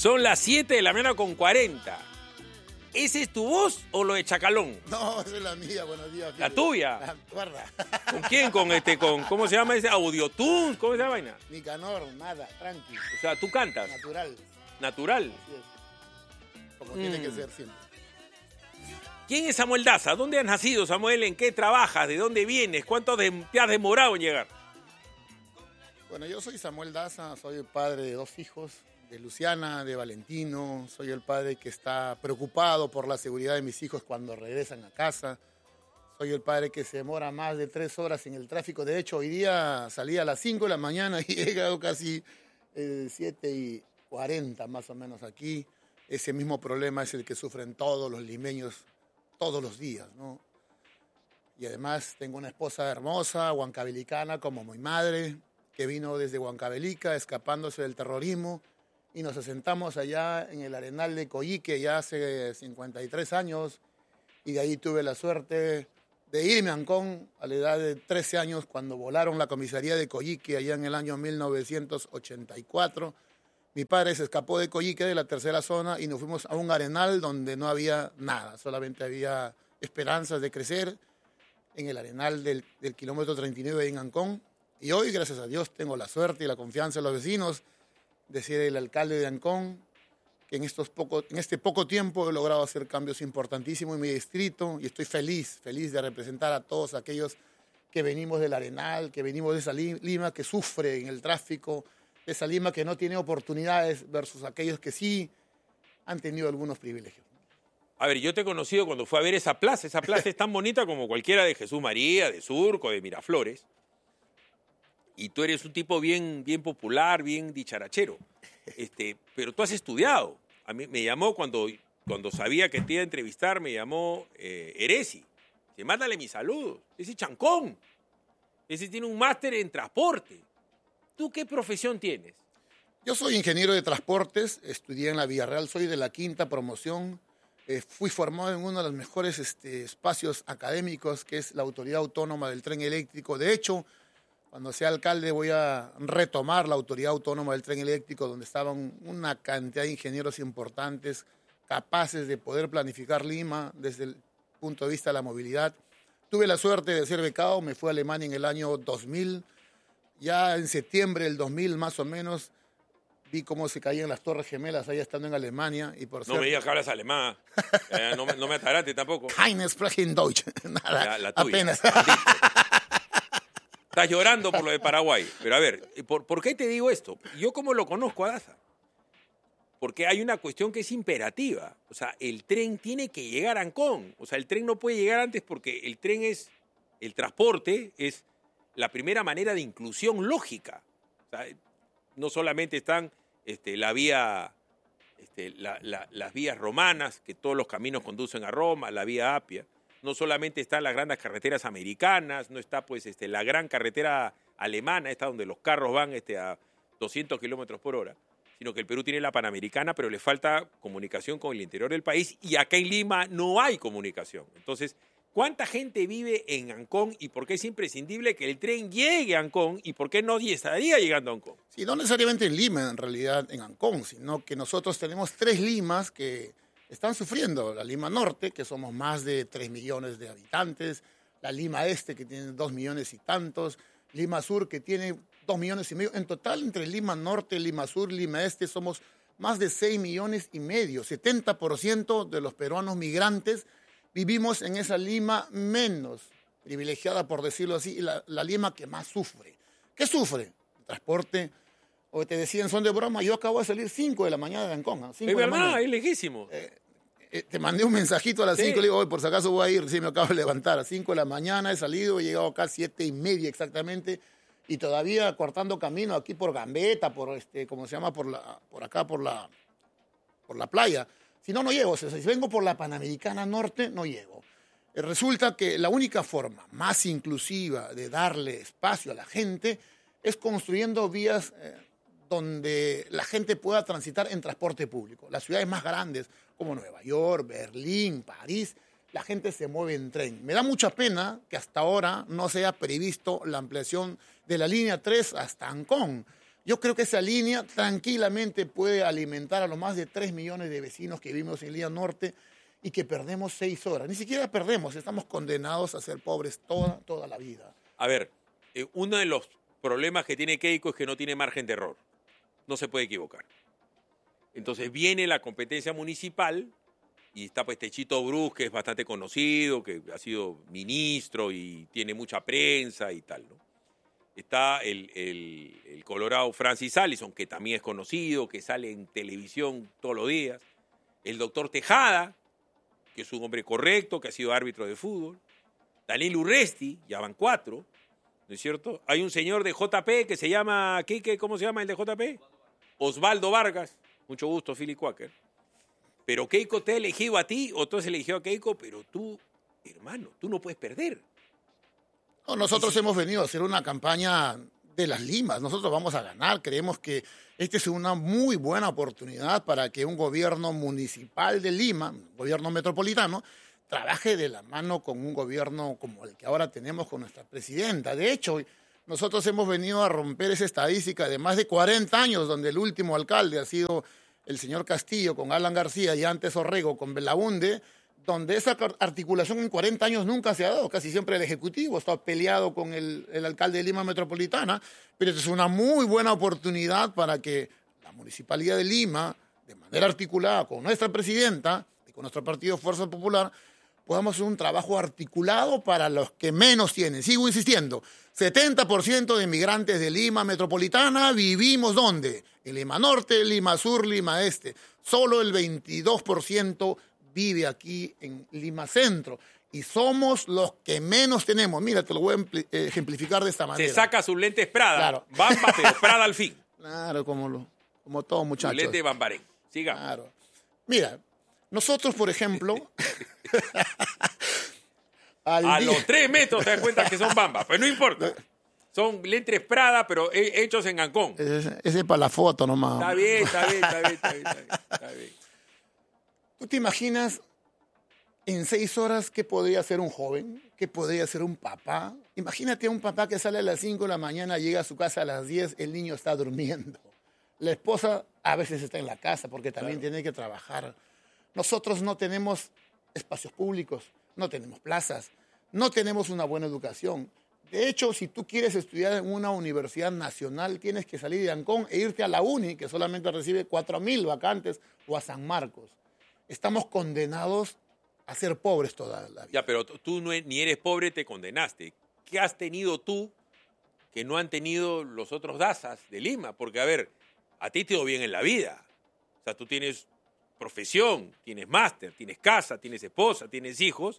Son las 7 de la mañana con 40. ¿Ese es tu voz o lo de Chacalón? No, esa es la mía, buenos días. ¿La tuya? Guarda. ¿Con quién? ¿Cómo se llama ese? ¿Audiotune? ¿Cómo se llama vaina? Nicanor, nada, tranqui. O sea, tú cantas. Natural. Natural. Así es. Como tiene que ser siempre. ¿Quién es Samuel Daza? ¿Dónde has nacido, Samuel? ¿En qué trabajas? ¿De dónde vienes? ¿Cuánto te has demorado en llegar? Bueno, yo soy Samuel Daza, soy el padre de 2 hijos, de Luciana, de Valentino. Soy el padre que está preocupado por la seguridad de mis hijos cuando regresan a casa. Soy el padre que se demora más de 3 horas en el tráfico. De hecho, hoy día salí a las 5 de la mañana y he llegado casi 7:40 más o menos aquí. Ese mismo problema es el que sufren todos los limeños todos los días, ¿no? Y además tengo una esposa hermosa, huancaveliana, como mi madre, que vino desde Huancavelica escapándose del terrorismo, y nos asentamos allá en el Arenal de Coyique ya hace 53 años, y de ahí tuve la suerte de irme a Ancón a la edad de 13 años cuando volaron la comisaría de Coyique allá en el año 1984. Mi padre se escapó de Coyique, de la tercera zona, y nos fuimos a un arenal donde no había nada, solamente había esperanzas de crecer en el arenal del kilómetro 39 en Ancón. Y hoy, gracias a Dios, tengo la suerte y la confianza de los vecinos de ser el alcalde de Ancón, que en este poco tiempo he logrado hacer cambios importantísimos en mi distrito, y estoy feliz de representar a todos aquellos que venimos del arenal, que venimos de esa Lima que sufre en el tráfico, esa Lima que no tiene oportunidades versus aquellos que sí han tenido algunos privilegios. A ver, yo te he conocido cuando fui a ver esa plaza. Esa plaza es tan bonita como cualquiera de Jesús María, de Surco, de Miraflores. Y tú eres un tipo bien popular, bien dicharachero. Pero tú has estudiado. A mí me llamó cuando sabía que te iba a entrevistar, me llamó Eresi. Dice, mándale mis saludos. Ese chancón. Ese tiene un máster en transporte. ¿Tú qué profesión tienes? Yo soy ingeniero de transportes, estudié en la Villarreal, soy de la 5ª promoción. Fui formado en uno de los mejores espacios académicos, que es la Autoridad Autónoma del Tren Eléctrico. De hecho, cuando sea alcalde voy a retomar la Autoridad Autónoma del Tren Eléctrico, donde estaban una cantidad de ingenieros importantes, capaces de poder planificar Lima desde el punto de vista de la movilidad. Tuve la suerte de ser becado, me fui a Alemania en el año 2000. Ya en septiembre del 2000 más o menos vi cómo se caían las Torres Gemelas ahí estando en Alemania. Y por no me digas que hablas alemán. No me atarate tampoco. Keine sprechen Deutsch. Nada, la tuya. apenas. Estás llorando por lo de Paraguay. Pero a ver, ¿por qué te digo esto? Yo como lo conozco a Daza. Porque hay una cuestión que es imperativa. O sea, el tren tiene que llegar a Ancón. O sea, el tren no puede llegar antes porque el tren el transporte es la primera manera de inclusión lógica. O sea, no solamente están las vías romanas, que todos los caminos conducen a Roma, la vía Apia. No solamente están las grandes carreteras americanas, no está pues la gran carretera alemana, esta donde los carros van a 200 kilómetros por hora, sino que el Perú tiene la Panamericana, pero le falta comunicación con el interior del país, y acá en Lima no hay comunicación. Entonces, ¿cuánta gente vive en Ancón y por qué es imprescindible que el tren llegue a Ancón y por qué no estaría llegando a Ancón? Sí, no necesariamente en Lima, en realidad en Ancón, sino que nosotros tenemos 3 Limas que están sufriendo. La Lima Norte, que somos más de 3 millones de habitantes, la Lima Este, que tiene 2 millones y tantos, Lima Sur, que tiene 2 millones y medio. En total, entre Lima Norte, Lima Sur, Lima Este, somos más de 6 millones y medio. 70% de los peruanos migrantes vivimos en esa Lima menos privilegiada, por decirlo así, la Lima que más sufre. ¿Qué sufre? El transporte. O te decían, son de broma, yo acabo de salir 5 de la mañana de Ancón. Es verdad, es lejísimo. Te mandé un mensajito a las 5, le digo, por si acaso voy a ir, recién me acabo de levantar. A 5 de la mañana he salido, he llegado acá a 7:30 exactamente, y todavía cortando camino aquí por Gambetta, ¿cómo se llama? Por la playa. Si no, no llego. O sea, si vengo por la Panamericana Norte, no llego. Resulta que la única forma más inclusiva de darle espacio a la gente es construyendo vías donde la gente pueda transitar en transporte público. Las ciudades más grandes, como Nueva York, Berlín, París, la gente se mueve en tren. Me da mucha pena que hasta ahora no se haya previsto la ampliación de la línea 3 hasta Ancón, Yo creo que esa línea tranquilamente puede alimentar a los más de 3 millones de vecinos que vivimos en Lima Norte y que perdemos 6 horas. Ni siquiera perdemos, estamos condenados a ser pobres toda la vida. A ver, uno de los problemas que tiene Keiko es que no tiene margen de error. No se puede equivocar. Entonces viene la competencia municipal y está pues Techito Bruce, que es bastante conocido, que ha sido ministro y tiene mucha prensa y tal, ¿no? Está el colorado Francis Allison, que también es conocido, que sale en televisión todos los días. El doctor Tejada, que es un hombre correcto, que ha sido árbitro de fútbol. Daniel Urresti, ya van 4, ¿no es cierto? Hay un señor de JP que se llama, ¿cómo se llama el de JP? Osvaldo Vargas. Mucho gusto, Philly Quaker. Pero Keiko te ha elegido a ti, o tú has elegido a Keiko, pero tú, hermano, tú no puedes perder. No, nosotros hemos venido a hacer una campaña de las Limas. Nosotros vamos a ganar. Creemos que esta es una muy buena oportunidad para que un gobierno municipal de Lima, un gobierno metropolitano, trabaje de la mano con un gobierno como el que ahora tenemos con nuestra presidenta. De hecho, nosotros hemos venido a romper esa estadística de más de 40 años, donde el último alcalde ha sido el señor Castillo con Alan García y antes Orrego con Belaunde, donde esa articulación en 40 años nunca se ha dado. Casi siempre el Ejecutivo está peleado con el alcalde de Lima Metropolitana, pero esta es una muy buena oportunidad para que la Municipalidad de Lima, de manera articulada con nuestra presidenta y con nuestro partido Fuerza Popular, podamos hacer un trabajo articulado para los que menos tienen. Sigo insistiendo, 70% de inmigrantes de Lima Metropolitana vivimos ¿dónde? En Lima Norte, Lima Sur, Lima Este. Solo el 22% vive aquí en Lima Centro. Y somos los que menos tenemos. Mira, te lo voy a ejemplificar de esta manera. Se saca sus lentes Prada. Claro. Bamba, pero Prada al fin. Claro, como todos muchachos. Sus lentes Bambarén. Siga. Claro. Mira, nosotros, por ejemplo... a los 3 metros te das cuenta que son Bamba. Pues no importa. Son lentes Prada, pero hechos en Ancón. Ese es para la foto nomás. Está bien. ¿Tú te imaginas en 6 horas qué podría hacer un joven? ¿Qué podría hacer un papá? Imagínate a un papá que sale a las 5 de la mañana, llega a su casa a las 10, el niño está durmiendo. La esposa a veces está en la casa porque también tiene que trabajar. Nosotros no tenemos espacios públicos, no tenemos plazas, no tenemos una buena educación. De hecho, si tú quieres estudiar en una universidad nacional, tienes que salir de Ancón e irte a la UNI, que solamente recibe 4.000 vacantes, o a San Marcos. Estamos condenados a ser pobres toda la vida. Ya, pero tú ni eres pobre, te condenaste. ¿Qué has tenido tú que no han tenido los otros dazas de Lima? Porque, a ver, a ti te ha ido bien en la vida. O sea, tú tienes profesión, tienes máster, tienes casa, tienes esposa, tienes hijos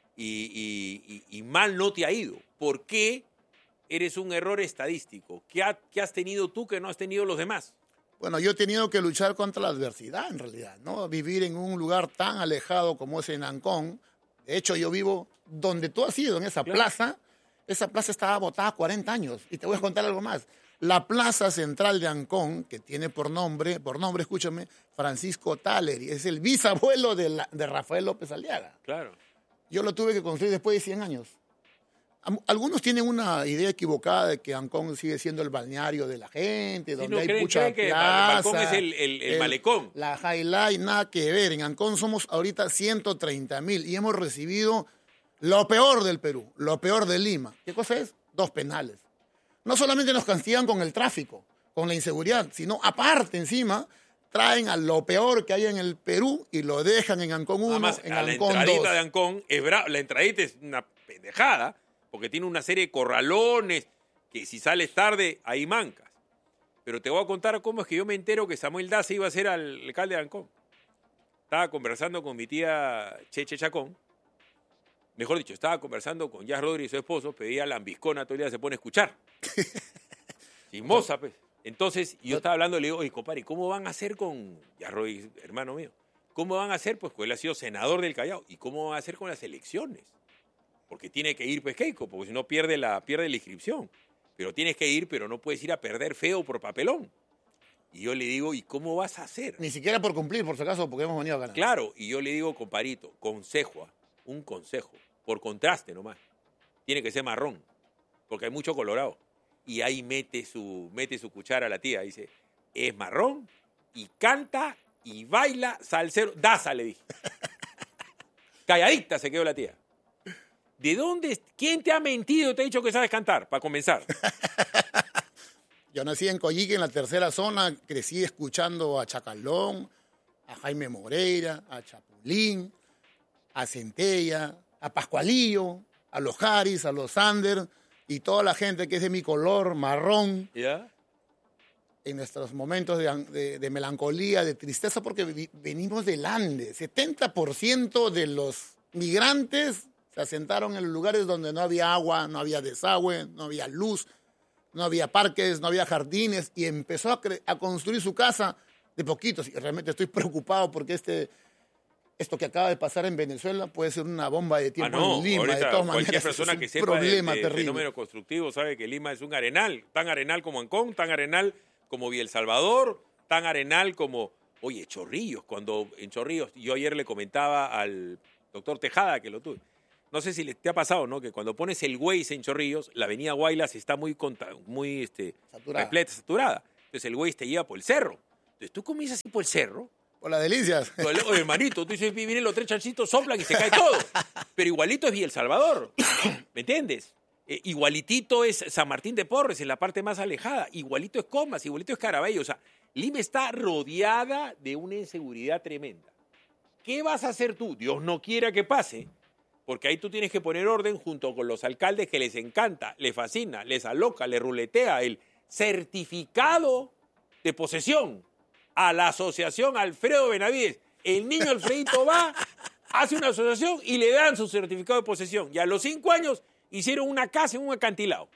y mal no te ha ido. ¿Por qué eres un error estadístico? ¿Qué has tenido tú que no has tenido los demás? Bueno, yo he tenido que luchar contra la adversidad, en realidad, ¿no? Vivir en un lugar tan alejado como es en Ancón. De hecho, yo vivo donde tú has ido, en esa plaza. Esa plaza estaba botada 40 años. Y te voy a contar algo más. La plaza central de Ancón, que tiene por nombre, escúchame, Francisco Taleri, es el bisabuelo de Rafael López Aliaga. Claro. Yo lo tuve que construir después de 100 años. Algunos tienen una idea equivocada de que Ancón sigue siendo el balneario de la gente, donde hay mucha plaza. Ancón es el malecón. La highlight, nada que ver. En Ancón somos ahorita 130.000 y hemos recibido lo peor del Perú, lo peor de Lima. ¿Qué cosa es? 2 penales. No solamente nos castigan con el tráfico, con la inseguridad, sino aparte encima traen a lo peor que hay en el Perú y lo dejan en Ancón 1, en Ancón 2. La entradita de Ancón es la entradita es una pendejada, porque tiene una serie de corralones que si sales tarde, ahí mancas. Pero te voy a contar cómo es que yo me entero que Samuel Daza iba a ser alcalde de Ancón. Estaba conversando con mi tía Cheche Chacón. Mejor dicho, estaba conversando con Jazz Rodríguez, su esposo, pedía lambiscona, todo el día se pone a escuchar. Chismosa, pues. Entonces, yo estaba hablando, le digo, oye, compadre, ¿cómo van a hacer con Jazz Rodríguez, hermano mío? ¿Cómo van a hacer? Pues él ha sido senador del Callao. ¿Y cómo van a hacer con las elecciones? Porque tiene que ir, pues, Keiko, porque si no pierde la inscripción. Pero tienes que ir, pero no puedes ir a perder feo por papelón. Y yo le digo, ¿y cómo vas a hacer? Ni siquiera por cumplir, por si acaso, porque hemos venido a ganar. Claro, y yo le digo, comparito, un consejo, por contraste nomás. Tiene que ser marrón, porque hay mucho colorado. y ahí mete su cuchara la tía. Dice, es marrón y canta y baila salsero. Daza, le dije. Calladita se quedó la tía. ¿De dónde? ¿Quién te ha mentido? Te ha dicho que sabes cantar, para comenzar. Yo nací en Coyique, en la tercera zona, crecí escuchando a Chacalón, a Jaime Moreira, a Chapulín, a Centella, a Pascualillo, a los Haris, a los Sander y toda la gente que es de mi color, marrón. ¿Ya? En nuestros momentos de melancolía, de tristeza, porque venimos del Andes. 70% de los migrantes se asentaron en los lugares donde no había agua, no había desagüe, no había luz, no había parques, no había jardines, y empezó a construir su casa de poquitos. Y realmente estoy preocupado porque esto que acaba de pasar en Venezuela puede ser una bomba de tiempo en Lima. Ahorita, de todas cualquier maneras, persona es que un sepa problema de terrible. fenómeno constructivo sabe que Lima es un arenal, tan arenal como Ancón, tan arenal como El Salvador, tan arenal como, oye, Chorrillos. Cuando en Chorrillos, yo ayer le comentaba al doctor Tejada, que lo tuve, no sé si te ha pasado, ¿no? Que cuando pones el Waze en Chorrillos, la avenida Guaylas está muy repleta, saturada. Entonces el Waze te lleva por el cerro. Entonces tú comienzas así por el cerro. Por las delicias. Oye, hermanito, tú dices, vienen los 3 chanchitos, soplan y se cae todo. Pero igualito es El Salvador. ¿Me entiendes? Igualitito es San Martín de Porres, en la parte más alejada. Igualito es Comas, igualito es Caraballo. O sea, Lima está rodeada de una inseguridad tremenda. ¿Qué vas a hacer tú? Dios no quiera que pase. Porque ahí tú tienes que poner orden junto con los alcaldes que les encanta, les fascina, les aloca, les ruletea el certificado de posesión a la asociación Alfredo Benavides. El niño Alfredito va, hace una asociación y le dan su certificado de posesión. Y a los 5 años hicieron una casa en un acantilado.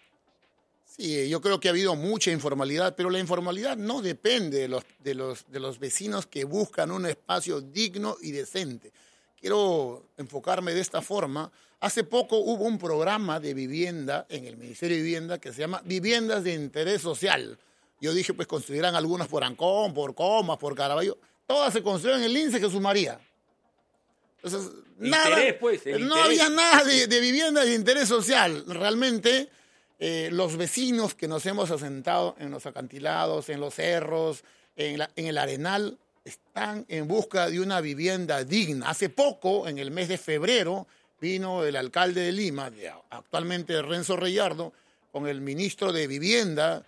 Sí, yo creo que ha habido mucha informalidad, pero la informalidad no depende de los vecinos que buscan un espacio digno y decente. Quiero enfocarme de esta forma. Hace poco hubo un programa de vivienda en el Ministerio de Vivienda que se llama Viviendas de Interés Social. Yo dije, pues construirán algunas por Ancón, por Comas, por Caraballo. Todas se construyeron en el INSE Jesús María. Entonces, no había nada de vivienda de interés social. Realmente, los vecinos que nos hemos asentado en los acantilados, en los cerros, en el arenal, están en busca de una vivienda digna. Hace poco, en el mes de febrero, vino el alcalde de Lima, actualmente Renzo Reyardo, con el ministro de Vivienda,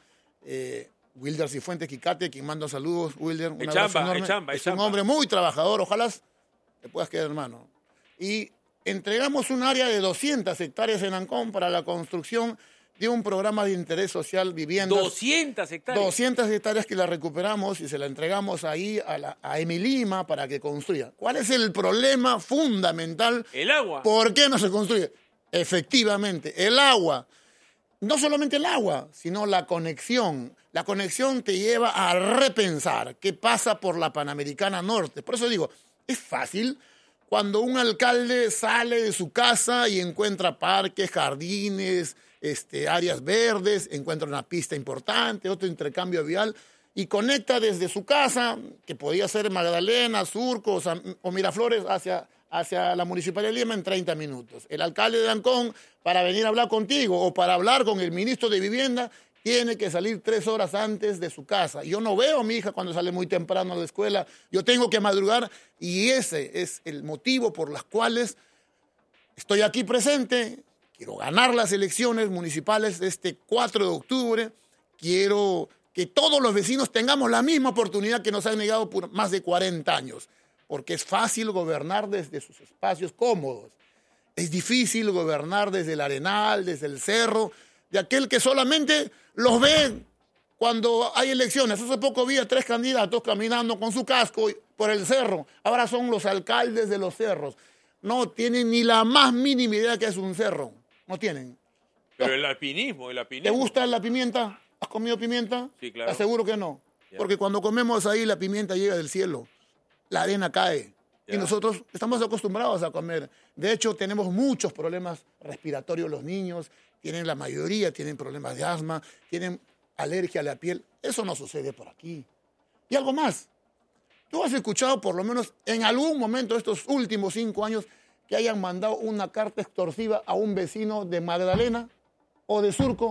Wilder Cifuentes Quicate, quien manda saludos. Wilder, un abrazo enorme. Es un hombre muy trabajador, ojalá te puedas quedar, hermano. Y entregamos un área de 200 hectáreas en Ancón para la construcción de un programa de interés social, viviendas. 200 hectáreas. 200 hectáreas que la recuperamos y se la entregamos ahí a Emilima para que construya. ¿Cuál es el problema fundamental? El agua. ¿Por qué no se construye? Efectivamente, el agua. No solamente el agua, sino la conexión. La conexión te lleva a repensar qué pasa por la Panamericana Norte. Por eso digo, es fácil cuando un alcalde sale de su casa y encuentra parques, jardines, áreas verdes, encuentra una pista importante, otro intercambio vial y conecta desde su casa, que podía ser Magdalena, Surco o Miraflores, hacia la Municipalidad de Lima en 30 minutos. El alcalde de Ancón, para venir a hablar contigo o para hablar con el ministro de Vivienda, tiene que salir 3 horas antes de su casa. Yo no veo a mi hija cuando sale muy temprano de la escuela, yo tengo que madrugar y ese es el motivo por los cuales estoy aquí presente. Quiero ganar las elecciones municipales de este 4 de octubre. Quiero que todos los vecinos tengamos la misma oportunidad que nos han negado por más de 40 años. Porque es fácil gobernar desde sus espacios cómodos. Es difícil gobernar desde el arenal, desde el cerro, de aquel que solamente los ve cuando hay elecciones. Hace poco vi a 3 candidatos caminando con su casco por el cerro. Ahora son los alcaldes de los cerros. No tienen ni la más mínima idea que es un cerro. No tienen. Pero el alpinismo. ¿Te gusta la pimienta? ¿Has comido pimienta? Sí, claro. Te aseguro que no. Ya. Porque cuando comemos ahí la pimienta llega del cielo. La arena cae. Ya. Y nosotros estamos acostumbrados a comer. De hecho, tenemos muchos problemas respiratorios los niños. La mayoría tienen problemas de asma, tienen alergia a la piel. Eso no sucede por aquí. Y algo más. ¿Tú has escuchado por lo menos en algún momento de estos últimos 5 años que hayan mandado una carta extorsiva a un vecino de Magdalena o de Surco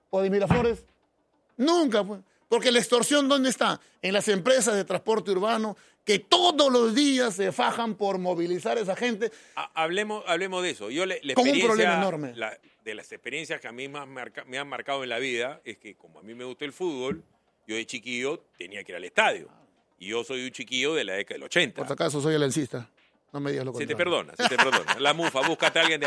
o de Miraflores? Nunca, pues. Porque la extorsión, ¿dónde está? En las empresas de transporte urbano que todos los días se fajan por movilizar a esa gente. Hablemos de eso. Yo la Con un experiencia, problema enorme. De las experiencias que a mí me han marcado en la vida es que como a mí me gusta el fútbol, yo de chiquillo tenía que ir al estadio. Y yo soy un chiquillo de la década del 80. Por si acaso soy elencista. No me digas lo contrario. Se te perdona. La mufa, búscate a alguien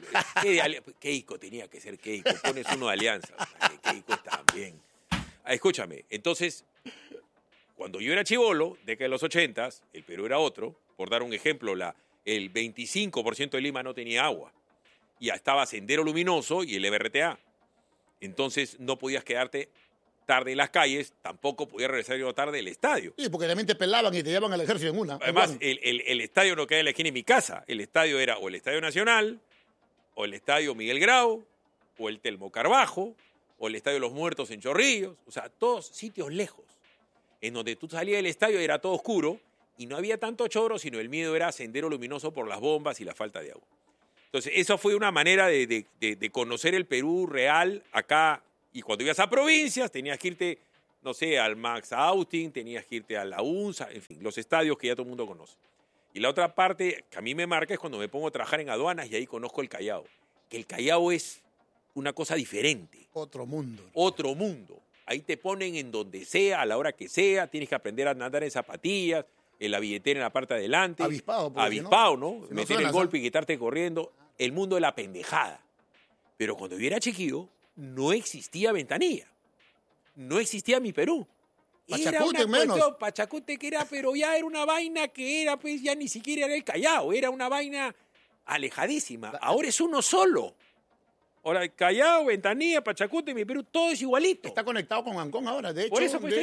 de Keiko tenía que ser Keiko. Pones uno de Alianza. O sea, que Keiko está bien. Escúchame, entonces, cuando yo era chibolo, década de los 80, el Perú era otro. Por dar un ejemplo, el 25% de Lima no tenía agua. Y estaba Sendero Luminoso y el EBRTA. Entonces, no podías quedarte tarde en las calles, tampoco podías regresar tarde del estadio. Sí, porque también te pelaban y te llevaban al ejército en una. Además, el estadio no queda en la esquina de mi casa. El estadio era o el Estadio Nacional, o el Estadio Miguel Grau, o el Telmo Carbajo, o el Estadio de los Muertos en Chorrillos. O sea, todos sitios lejos. En donde tú salías del estadio era todo oscuro y no había tanto choro, sino el miedo era Sendero Luminoso por las bombas y la falta de agua. Entonces, eso fue una manera de conocer el Perú real acá. Y cuando ibas a provincias, tenías que irte, no sé, al Max Austin, tenías que irte a la UNSA, en fin, los estadios que ya todo el mundo conoce. Y la otra parte que a mí me marca es cuando me pongo a trabajar en aduanas y ahí conozco el Callao. Que el Callao es una cosa diferente. Otro mundo. Otro mundo. Ahí te ponen en donde sea, a la hora que sea, tienes que aprender a andar en zapatillas, en la billetera en la parte de adelante. Avispado, ¿no? Si meter el golpe y quitarte corriendo. El mundo de la pendejada. Pero cuando yo era chiquillo, no existía ventanilla. No existía mi Perú. Pachacútec menos. Pachacútec era, pero ya era una vaina que era, pues ya ni siquiera era el Callao. Era una vaina alejadísima. Ahora es uno solo. Ahora, Callao, Ventanilla, Pachacútec, mi Perú, todo es igualito. Está conectado con Ancón ahora. De hecho, por eso, pues,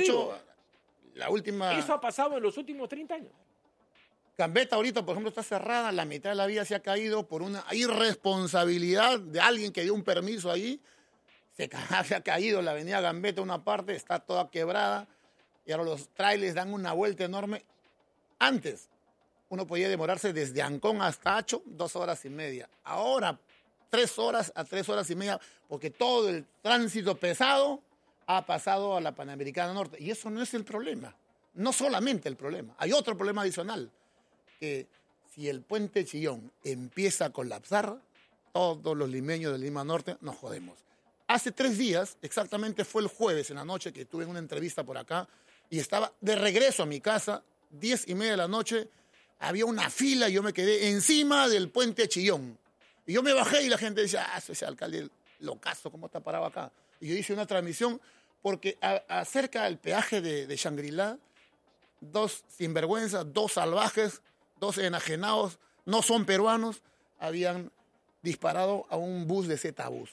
la última... Eso ha pasado en los últimos 30 años. Gambetta ahorita, por ejemplo, está cerrada. La mitad de la vía se ha caído por una irresponsabilidad de alguien que dio un permiso ahí. Se ha caído la avenida Gambetta una parte, está toda quebrada. Y ahora los trailers dan una vuelta enorme. Antes, uno podía demorarse desde Ancón hasta Acho 2 horas y media. Ahora, 3 horas a 3 horas y media, porque todo el tránsito pesado ha pasado a la Panamericana Norte. Y eso no es el problema. No solamente el problema. Hay otro problema adicional. Que si el puente Chillón empieza a colapsar, todos los limeños de Lima Norte nos jodemos. Hace 3 días, exactamente fue el jueves en la noche que tuve una entrevista por acá y estaba de regreso a mi casa, 10:30 de la noche, había una fila y yo me quedé encima del puente Chillón. Y yo me bajé y la gente decía, ese alcalde locazo, ¿cómo está parado acá? Y yo hice una transmisión porque acerca del peaje de Shangri-La, 2 sinvergüenzas, 2 salvajes, 2 enajenados, no son peruanos, habían disparado a un bus de Z-Bus.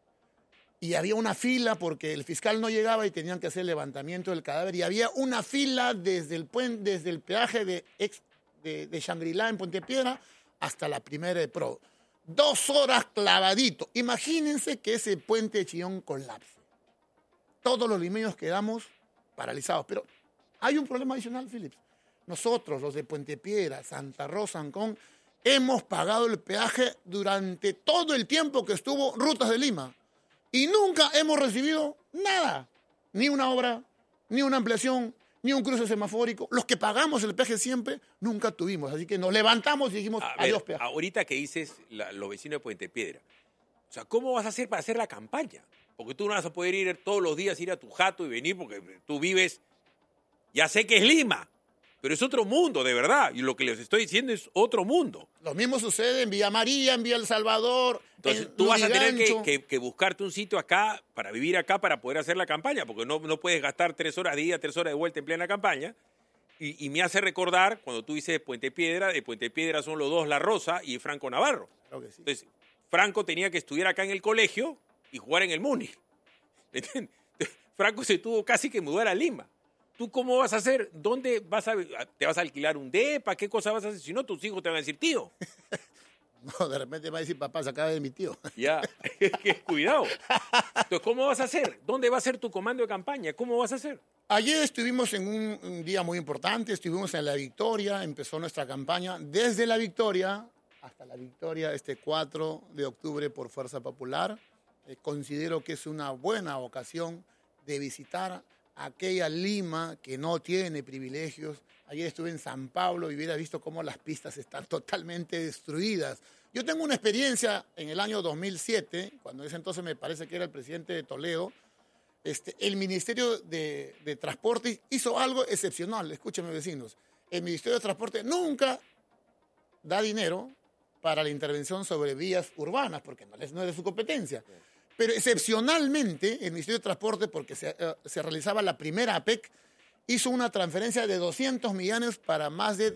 Y había una fila porque el fiscal no llegaba y tenían que hacer el levantamiento del cadáver. Y había una fila desde el peaje de Shangri-La en Puente Piedra hasta la primera de Pro. 2 horas clavadito. Imagínense que ese puente de Chillón colapse. Todos los limeños quedamos paralizados. Pero hay un problema adicional, Philips. Nosotros, los de Puente Piedra, Santa Rosa, Ancón, hemos pagado el peaje durante todo el tiempo que estuvo Rutas de Lima. Y nunca hemos recibido nada. Ni una obra, ni una ampliación, ni un cruce semafórico. Los que pagamos el peaje siempre, nunca tuvimos. Así que nos levantamos y dijimos, adiós peaje. Ahorita que dices los vecinos de Puente Piedra, o sea, ¿cómo vas a hacer para hacer la campaña? Porque tú no vas a poder ir todos los días, ir a tu jato y venir porque tú vives, ya sé que es Lima, pero es otro mundo, de verdad. Y lo que les estoy diciendo es otro mundo. Lo mismo sucede en Villa María, en Villa El Salvador. Entonces tú vas a tener que buscarte un sitio acá, para vivir acá, para poder hacer la campaña, porque no puedes gastar 3 horas de ida, 3 horas de vuelta en plena campaña. Y me hace recordar, cuando tú dices Puente Piedra, de Puente Piedra son los 2, La Rosa y Franco Navarro. Claro que sí. Entonces, Franco tenía que estudiar acá en el colegio y jugar en el Muni. ¿Entiendes? Franco se tuvo casi que mudar a Lima. ¿Tú cómo vas a hacer? ¿Dónde vas a...? ¿Te vas a alquilar un depa? ¿Qué cosa vas a hacer? Si no, tus hijos te van a decir, tío. No, de repente va a decir, papá, se acaba de mi tío. Ya, cuidado. Entonces, ¿cómo vas a hacer? ¿Dónde va a ser tu comando de campaña? ¿Cómo vas a hacer? Ayer estuvimos en un día muy importante, estuvimos en La Victoria, empezó nuestra campaña desde La Victoria hasta La Victoria, este 4 de octubre por Fuerza Popular. considero que es una buena ocasión de visitar aquella Lima que no tiene privilegios. Ayer estuve en San Pablo y hubiera visto cómo las pistas están totalmente destruidas. Yo tengo una experiencia en el año 2007, cuando ese entonces me parece que era el presidente de Toledo. El Ministerio de Transporte hizo algo excepcional. Escúchenme, vecinos. El Ministerio de Transporte nunca da dinero para la intervención sobre vías urbanas, porque no es de su competencia. Pero excepcionalmente, el Ministerio de Transporte, porque se realizaba la primera APEC, hizo una transferencia de 200 millones para más de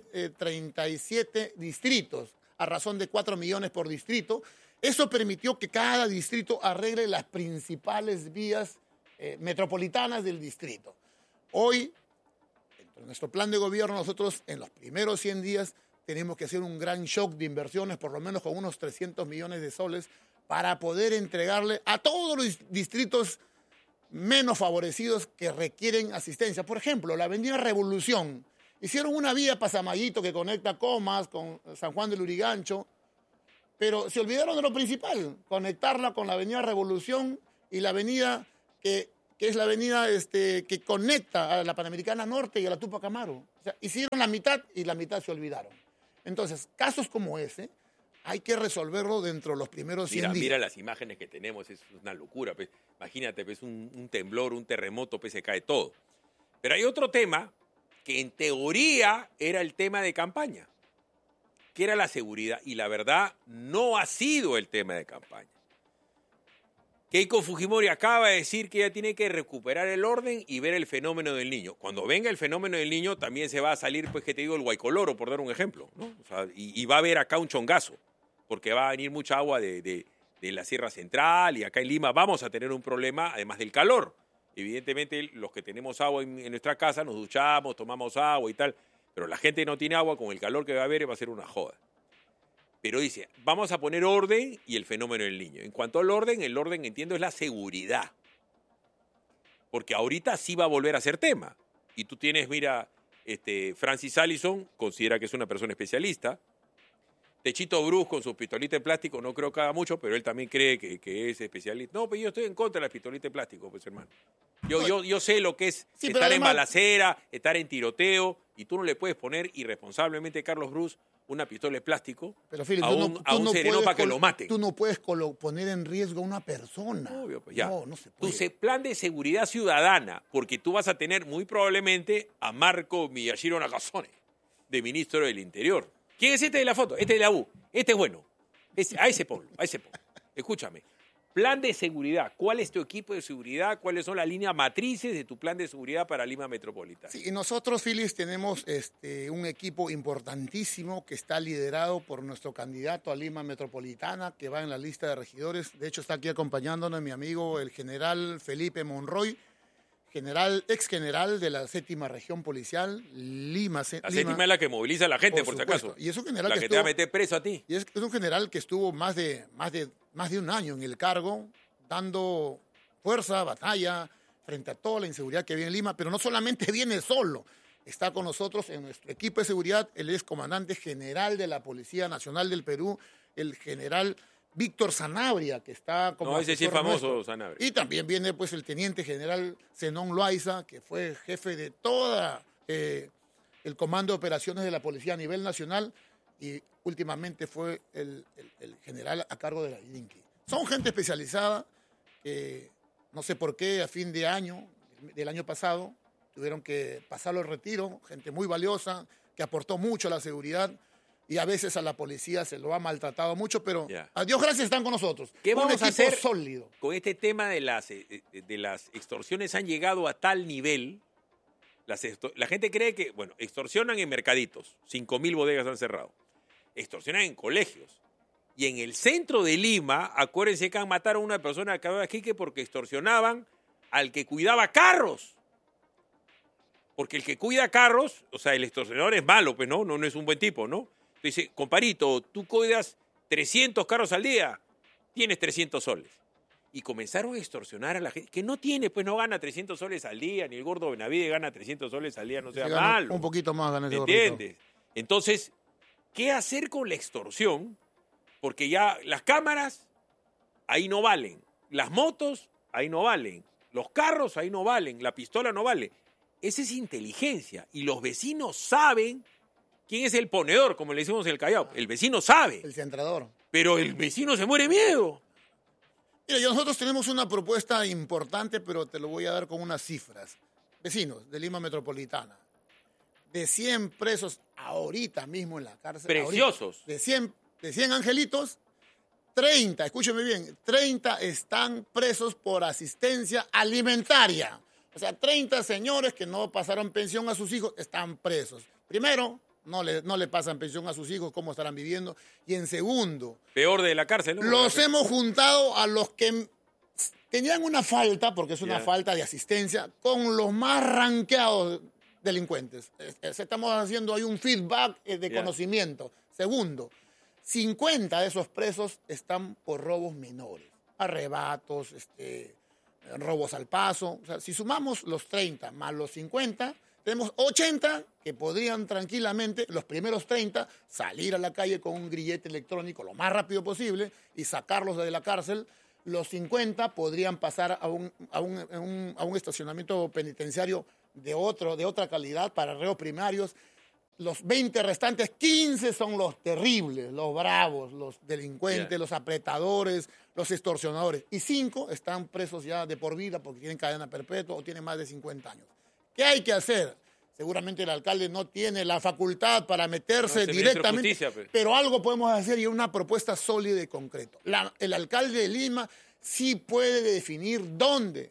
37 distritos, a razón de 4 millones por distrito. Eso permitió que cada distrito arregle las principales vías metropolitanas del distrito. Hoy, en nuestro plan de gobierno, nosotros en los primeros 100 días tenemos que hacer un gran shock de inversiones, por lo menos con unos 300 millones de soles, para poder entregarle a todos los distritos menos favorecidos que requieren asistencia. Por ejemplo, la avenida Revolución. Hicieron una vía Pasamayito que conecta Comas con San Juan del Lurigancho, pero se olvidaron de lo principal, conectarla con la avenida Revolución y la avenida que es la avenida que conecta a la Panamericana Norte y a la Túpac Amaru. O sea, hicieron la mitad y la mitad se olvidaron. Entonces, casos como ese hay que resolverlo dentro de los primeros 100 días. Mira las imágenes que tenemos, es una locura. Pues. Imagínate, pues, un temblor, un terremoto, pues se cae todo. Pero hay otro tema que en teoría era el tema de campaña, que era la seguridad. Y la verdad, no ha sido el tema de campaña. Keiko Fujimori acaba de decir que ella tiene que recuperar el orden y ver el fenómeno del Niño. Cuando venga el fenómeno del Niño, también se va a salir, pues, que te digo, el Guaycoloro, por dar un ejemplo, ¿no? O sea, y va a haber acá un chongazo, porque va a venir mucha agua de la Sierra Central, y acá en Lima vamos a tener un problema, además del calor. Evidentemente, los que tenemos agua en nuestra casa, nos duchamos, tomamos agua y tal, pero la gente que no tiene agua, con el calor que va a haber, va a ser una joda. Pero dice, vamos a poner orden y el fenómeno del Niño. En cuanto al orden, el orden, entiendo, es la seguridad. Porque ahorita sí va a volver a ser tema. Y tú tienes, mira, Francis Allison, considera que es una persona especialista. Techito Bruce con su pistolita de plástico, no creo que haga mucho, pero él también cree que es especialista. No, pero yo estoy en contra de la pistolita de plástico, pues, hermano. Yo sé lo que es estar además en balacera, estar en tiroteo, y tú no le puedes poner irresponsablemente, Carlos Bruce, una pistola de plástico a un sereno para que lo maten. Tú no puedes poner en riesgo a una persona. Obvio, pues ya. No se puede. Tu plan de seguridad ciudadana, porque tú vas a tener muy probablemente a Marco Miyashiro Nakasone, de ministro del Interior. ¿Quién es este de la foto? Este de la U. Este es bueno. A ese ponlo. Escúchame. Plan de seguridad. ¿Cuál es tu equipo de seguridad? ¿Cuáles son las líneas matrices de tu plan de seguridad para Lima Metropolitana? Sí, y nosotros, Phyllis, tenemos un equipo importantísimo que está liderado por nuestro candidato a Lima Metropolitana, que va en la lista de regidores. De hecho, está aquí acompañándonos mi amigo, el general Felipe Monroy, ex general de la 7ª Región Policial, Lima. La 7ª es la que moviliza a la gente, por si acaso. Y es un general la que te va a meter preso a ti. Y es un general que estuvo más de un año en el cargo, dando fuerza, batalla, frente a toda la inseguridad que viene en Lima, pero no solamente viene solo, está con nosotros en nuestro equipo de seguridad, el ex comandante general de la Policía Nacional del Perú, el general Víctor Sanabria, que está como... No, ese sí es famoso, Sanabria. Y también viene, pues, el teniente general Zenón Loaiza, que fue jefe de toda el comando de operaciones de la policía a nivel nacional, y últimamente fue el general a cargo de la IDINCI. Son gente especializada que, no sé por qué, a fin de año, del año pasado, tuvieron que pasarlo al retiro, gente muy valiosa, que aportó mucho a la seguridad, y a veces a la policía se lo ha maltratado mucho, pero a Dios gracias están con nosotros. ¿Qué vamos a hacer sólido con este tema de las extorsiones? Han llegado a tal nivel, la gente cree que, bueno, extorsionan en mercaditos, 5.000 bodegas han cerrado, extorsionan en colegios, y en el centro de Lima, acuérdense que han matado a una persona de Cabo de Iquique porque extorsionaban al que cuidaba carros. Porque el que cuida carros, o sea, el extorsionador es malo, pues no es un buen tipo, ¿no? Dice, comparito, tú cuidas 300 carros al día, tienes 300 soles. Y comenzaron a extorsionar a la gente, que no tiene, pues no gana 300 soles al día, ni el gordo Benavides gana 300 soles al día, no sea malo. Un poquito más gana ese gordito. ¿Entiendes? Entonces, ¿qué hacer con la extorsión? Porque ya las cámaras ahí no valen. Las motos, ahí no valen. Los carros, ahí no valen. La pistola no vale. Esa es inteligencia. Y los vecinos saben quién es el ponedor, como le decimos en el Callao. El vecino sabe. El centrador. Pero el vecino se muere de miedo. Mira, nosotros tenemos una propuesta importante, pero te lo voy a dar con unas cifras. Vecinos de Lima Metropolitana, de 100 presos ahorita mismo en la cárcel. Preciosos. Ahorita, de 100 angelitos, 30, escúcheme bien, 30 están presos por asistencia alimentaria. O sea, 30 señores que no pasaron pensión a sus hijos están presos. Primero, no le pasan pensión a sus hijos, cómo estarán viviendo. Y en segundo... Peor de la cárcel, ¿no? Los hemos juntado a los que tenían una falta, porque es una falta de asistencia, con los más ranqueados delincuentes. Estamos haciendo ahí un feedback de conocimiento. Segundo, 50 de esos presos están por robos menores. Arrebatos, robos al paso. O sea, si sumamos los 30 más los 50... tenemos 80 que podrían tranquilamente, los primeros 30, salir a la calle con un grillete electrónico lo más rápido posible y sacarlos de la cárcel. Los 50 podrían pasar a un estacionamiento penitenciario de otra calidad para reos primarios. Los 20 restantes, 15 son los terribles, los bravos, los delincuentes, los apretadores, los extorsionadores. Y 5 están presos ya de por vida porque tienen cadena perpetua o tienen más de 50 años. ¿Qué hay que hacer? Seguramente el alcalde no tiene la facultad para meterse directamente, pero algo podemos hacer y una propuesta sólida y concreta. El alcalde de Lima sí puede definir dónde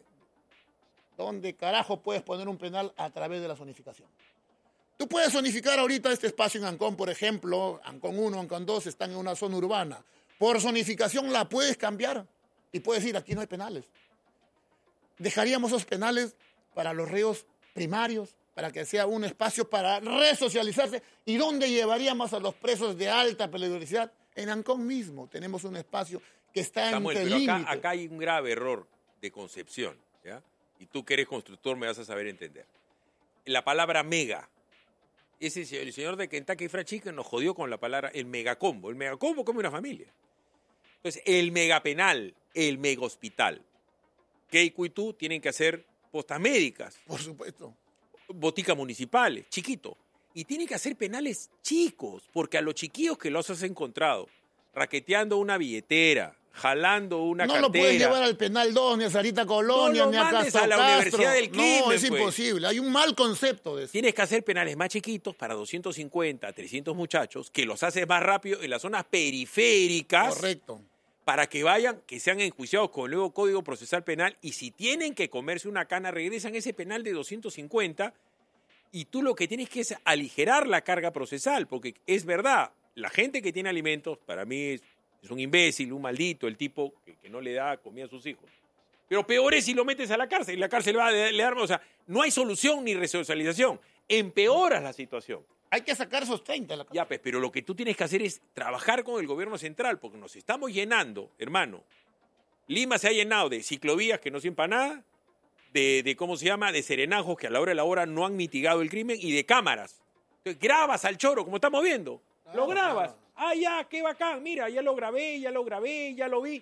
carajo puedes poner un penal a través de la zonificación. Tú puedes zonificar ahorita este espacio en Ancón, por ejemplo, Ancón 1, Ancón 2 están en una zona urbana. Por zonificación la puedes cambiar y puedes decir, aquí no hay penales. Dejaríamos esos penales para los reos primarios, para que sea un espacio para resocializarse. ¿Y dónde llevaríamos a los presos de alta peligrosidad? En Ancón mismo tenemos un espacio que está Samuel, entre pero límites. acá hay un grave error de concepción, ¿ya? Y tú que eres constructor me vas a saber entender. La palabra mega. El señor de Kentucky Fried Chicken nos jodió con la palabra el megacombo. El megacombo come una familia. Entonces, el megapenal, el mega hospital. Keiko y tú tienen que hacer postas médicas. Por supuesto. Boticas municipales, chiquito. Y tienen que hacer penales chicos, porque a los chiquillos que los has encontrado, raqueteando una billetera, jalando una cartera... No lo puedes llevar al penal 2, ni a Sarita Colonia, ni a Castro a la Castro. Universidad del Quilmes, No, es pues. imposible. Hay un mal concepto de eso. Tienes que hacer penales más chiquitos para 250, 300 muchachos, que los haces más rápido en las zonas periféricas. Correcto. Para que vayan, que sean enjuiciados con el nuevo Código Procesal Penal, y si tienen que comerse una cana, regresan ese penal de 250, y tú lo que tienes que es aligerar la carga procesal, porque es verdad, la gente que tiene alimentos, para mí es un imbécil, un maldito, el tipo que no le da comida a sus hijos. Pero peor es si lo metes a la cárcel, y la cárcel va a le dar, o sea, no hay solución ni resocialización, empeoras la situación. Hay que sacar esos 30 de la cárcel. Ya, pues, pero lo que tú tienes que hacer es trabajar con el gobierno central, porque nos estamos llenando, hermano. Lima se ha llenado de ciclovías que no sirven para nada, ¿cómo se llama? De serenajos que a la hora de la hora no han mitigado el crimen y de cámaras. Entonces, grabas al choro, como estamos viendo. Lo grabas. Claro. Ah, ya, qué bacán. Mira, ya lo grabé, ya lo vi.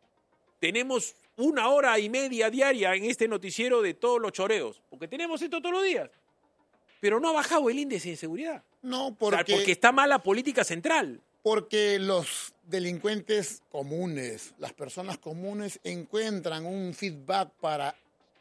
Tenemos 1 hora y media diaria en este noticiero de todos los choreos, porque tenemos esto todos los días. Pero no ha bajado el índice de seguridad. No, porque está mal la política central. Porque los delincuentes comunes, las personas comunes encuentran un feedback para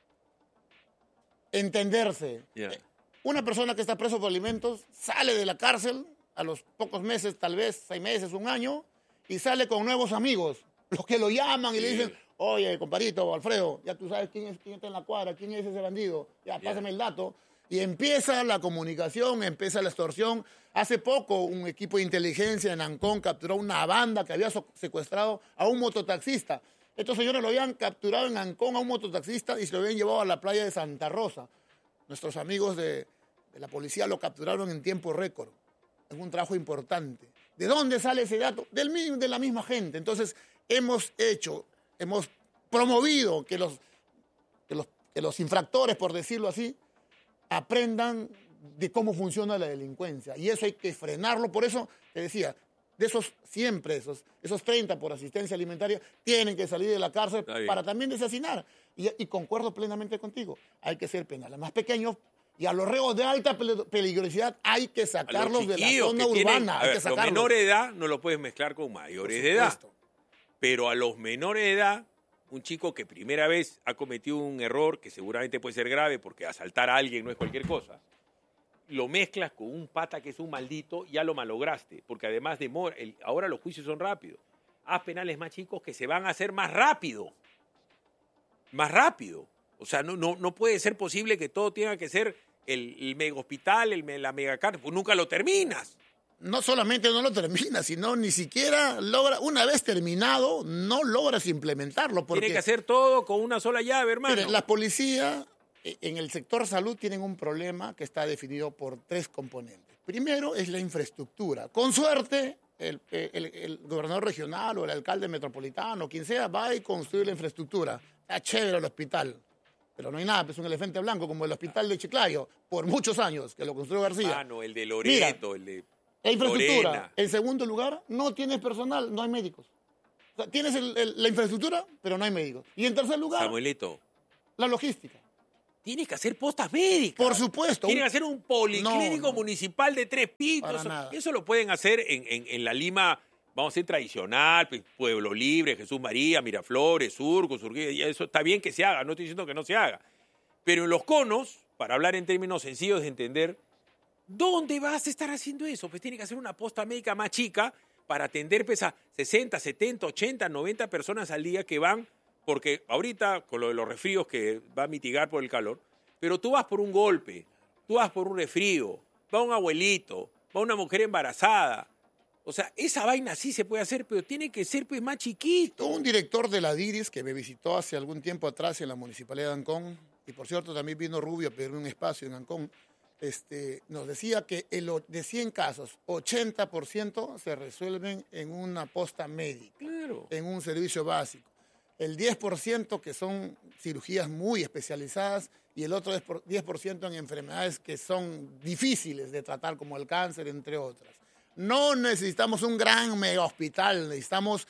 entenderse. Una persona que está preso por alimentos sale de la cárcel a los pocos meses, tal vez 6 meses, 1 año, y sale con nuevos amigos, los que lo llaman y le dicen, oye, compadrito, Alfredo, ya tú sabes quién está en la cuadra, quién es ese bandido, ya pásame el dato. Y empieza la comunicación, empieza la extorsión. Hace poco un equipo de inteligencia en Ancón capturó una banda que había secuestrado a un mototaxista. Estos señores lo habían capturado en Ancón a un mototaxista y se lo habían llevado a la playa de Santa Rosa. Nuestros amigos de la policía lo capturaron en tiempo récord. Es un trabajo importante. ¿De dónde sale ese dato? De la misma gente. Entonces, hemos promovido que los infractores, por decirlo así, aprendan de cómo funciona la delincuencia. Y eso hay que frenarlo. Por eso te decía, de esos 100 presos, esos 30 por asistencia alimentaria, tienen que salir de la cárcel para también desasinar. Y concuerdo plenamente contigo, hay que ser penales más pequeños y a los reos de alta peligrosidad hay que sacarlos de la zona urbana. Hay que sacarlos. Los menores de edad no lo puedes mezclar con mayores de edad. Pero a los menores de edad, un chico que primera vez ha cometido un error que seguramente puede ser grave porque asaltar a alguien no es cualquier cosa, lo mezclas con un pata que es un maldito, ya lo malograste, porque además ahora los juicios son rápidos. Haz penales más chicos que se van a hacer más rápido. Más rápido. O sea, no puede ser posible que todo tenga que ser el mega hospital, la mega cárcel, pues nunca lo terminas. No solamente no lo terminas, sino ni siquiera logra, una vez terminado, no logras implementarlo. Porque, tiene que hacer todo con una sola llave, hermano. Mire, la policía en el sector salud tienen un problema que está definido por 3 componentes. Primero es la infraestructura. Con suerte, el gobernador regional o el alcalde metropolitano, quien sea, va y construye la infraestructura. Está chévere el hospital, pero no hay nada, es un elefante blanco como el hospital de Chiclayo, por muchos años, que lo construyó García. Ah, no, el de Loreto, el de la infraestructura. Lorena. En segundo lugar, no tienes personal, no hay médicos. O sea, tienes la infraestructura, pero no hay médicos. Y en tercer lugar, Samuelito, la logística. Tienes que hacer postas médicas. Por supuesto. Tienes que hacer un policlínico municipal de 3 pisos. Eso lo pueden hacer en la Lima, vamos a decir, tradicional, Pueblo Libre, Jesús María, Miraflores, Surco, Surquía. Eso está bien que se haga, no estoy diciendo que no se haga. Pero en los conos, para hablar en términos sencillos de entender, ¿dónde vas a estar haciendo eso? Pues tiene que hacer una posta médica más chica para atender pues, a 60, 70, 80, 90 personas al día que van, porque ahorita con lo de los resfríos que va a mitigar por el calor, pero tú vas por un golpe, tú vas por un resfrío, va un abuelito, va una mujer embarazada. O sea, esa vaina sí se puede hacer, pero tiene que ser pues, más chiquito. Un director de la DIRIS que me visitó hace algún tiempo atrás en la Municipalidad de Ancón, y por cierto también vino Rubio a pedirme un espacio en Ancón, nos decía que de 100 casos, 80% se resuelven en una posta médica, claro, en un servicio básico. El 10% que son cirugías muy especializadas y el otro 10% en enfermedades que son difíciles de tratar, como el cáncer, entre otras. No necesitamos un gran mega hospital, necesitamos,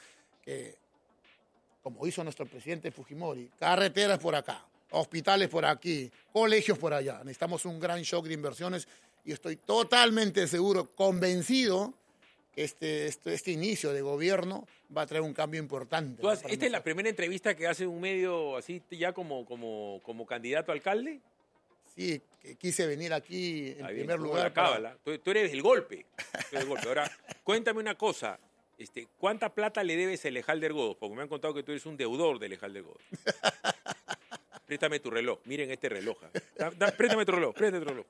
como hizo nuestro presidente Fujimori, carreteras por acá, hospitales por aquí, colegios por allá. Necesitamos un gran shock de inversiones y estoy totalmente seguro, convencido, que este inicio de gobierno va a traer un cambio importante. ¿Esta es la primera entrevista que hace un medio así ya como candidato a alcalde? Sí, que quise venir aquí en primer lugar. Tú eres el golpe. Ahora, cuéntame una cosa. ¿Cuánta plata le debes a Elejalder Godos? Porque me han contado que tú eres un deudor de Elejalder Godos. Préstame tu reloj. Miren este reloj. Préstame tu reloj.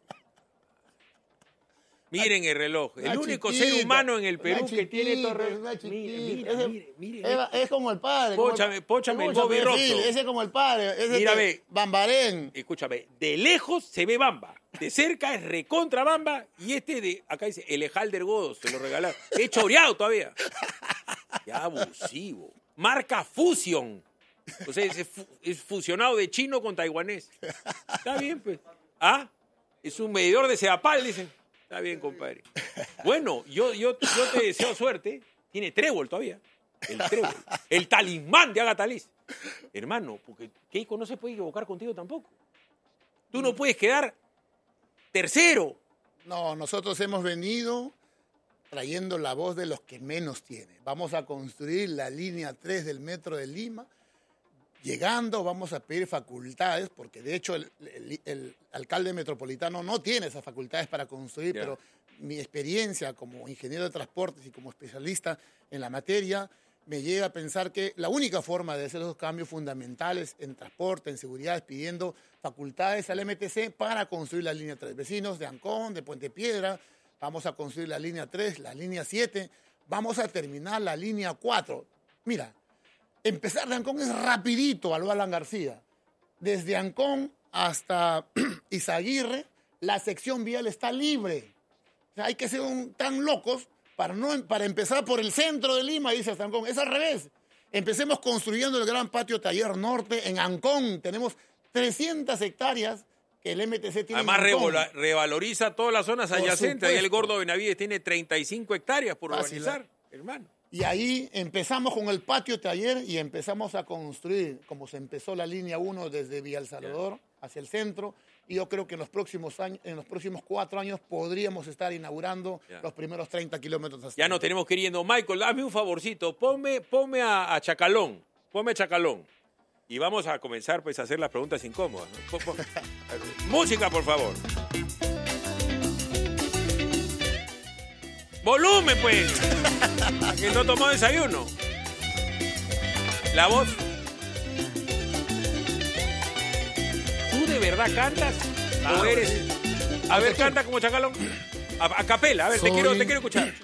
Miren el reloj. El único ser humano en el Perú que tiene todo reloj. Mira. Es como el padre. Póchame el Bobby Robson. Ese es como el padre. Mírame. Bambarén. Escúchame. De lejos se ve Bamba. De cerca es recontra Bamba. Y acá dice Elejalder Godos. Se lo regalaron. He choreado todavía. Ya abusivo. Marca Fusion. O sea, es fusionado de chino con taiwanés. Está bien, pues. Es un medidor de Sedapal, dicen. Está bien, compadre. Bueno, yo te deseo suerte. Tiene trébol todavía. El trébol. El talismán de Agataliz. Hermano, porque Keiko no se puede equivocar contigo tampoco. Tú no puedes quedar tercero. No, nosotros hemos venido trayendo la voz de los que menos tienen. Vamos a construir la línea 3 del Metro de Lima. Llegando vamos a pedir facultades, porque de hecho el alcalde metropolitano no tiene esas facultades para construir, pero mi experiencia como ingeniero de transportes y como especialista en la materia me llega a pensar que la única forma de hacer esos cambios fundamentales en transporte, en seguridad, es pidiendo facultades al MTC para construir la línea 3. Vecinos de Ancón, de Puente Piedra, vamos a construir la línea 3, la línea 7, vamos a terminar la línea 4. Mira, empezar de Ancón es rapidito, Aldo Alan García. Desde Ancón hasta Izaguirre, la sección vial está libre. O sea, hay que ser tan locos para empezar por el centro de Lima, dice hasta Ancón. Es al revés. Empecemos construyendo el gran patio taller norte en Ancón. Tenemos 300 hectáreas que el MTC tiene. Además, revaloriza todas las zonas adyacentes. Ahí el Gordo Benavides tiene 35 hectáreas por urbanizar. hermano. Y ahí empezamos con el patio taller y empezamos a construir, como se empezó la línea 1 desde Villa El Salvador hacia el centro. Y yo creo que en los próximos 4 años podríamos estar inaugurando los primeros 30 kilómetros. Ya nos tenemos que ir yendo. Michael, hazme un favorcito. Ponme a Chacalón. Ponme a Chacalón. Y vamos a comenzar pues, a hacer las preguntas incómodas, ¿no? Música, por favor. ¡Volumen, pues! Que no tomó desayuno. La voz. ¿Tú de verdad cantas? ¿O eres? A ver, canta como Chacalón. A capela, a ver, te quiero escuchar.